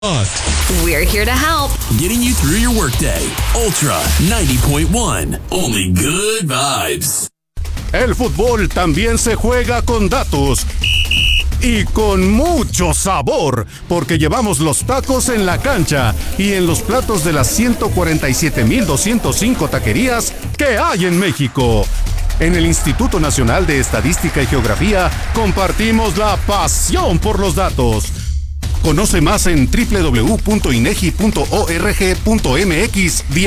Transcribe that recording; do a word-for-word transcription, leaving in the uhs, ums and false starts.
We're here to help. Getting you through your workday. Ultra ninety point one. Only good vibes. El fútbol también se juega con datos. Y con mucho sabor, porque llevamos los tacos en la cancha y en los platos de las ciento cuarenta y siete mil doscientos cinco taquerías que hay en México. En el Instituto Nacional de Estadística y Geografía compartimos la pasión por los datos. Conoce más en doble u doble u doble u punto inegi punto org punto m x.